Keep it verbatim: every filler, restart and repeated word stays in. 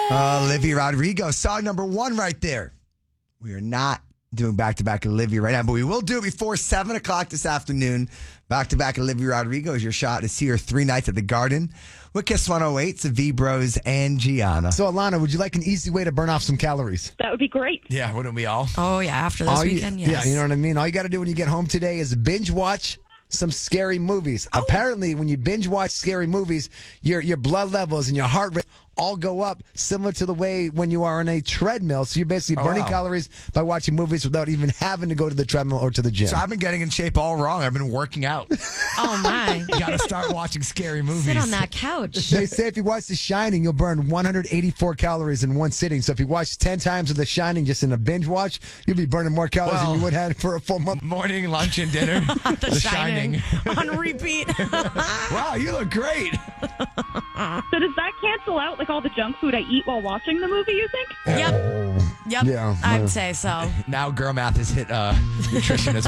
Uh, Olivia Rodrigo, song number one right there. We are not doing back-to-back Olivia right now, but we will do it before seven o'clock this afternoon. Back-to-back Olivia Rodrigo is your shot to see her three nights at the Garden with Kiss one oh eight, V Bros, and Gianna. So, Alana, would you like an easy way to burn off some calories? That would be great. Yeah, wouldn't we all? Oh, yeah, after this All you- weekend, yes. Yeah, you know what I mean? All you got to do when you get home today is binge watch some scary movies. Oh. Apparently, when you binge watch scary movies, your your blood levels and your heart rate all go up, similar to the way when you are on a treadmill. So you're basically Oh, burning wow. calories by watching movies without even having to go to the treadmill or to the gym. So I've been getting in shape all wrong. I've been working out. Oh, my. Got to start watching scary movies. Sit on that couch. They say if you watch The Shining, you'll burn one hundred eighty-four calories in one sitting. So if you watch ten times of The Shining just in a binge watch, you'll be burning more calories Well- than you would have for a full month. Morning, lunch, and dinner. The, Shining. On repeat. Wow, you look great. So does that cancel out like all the junk food I eat while watching the movie, you think? Yep. Yep. Yeah. I'd say so. Now girl math has hit uh, nutrition as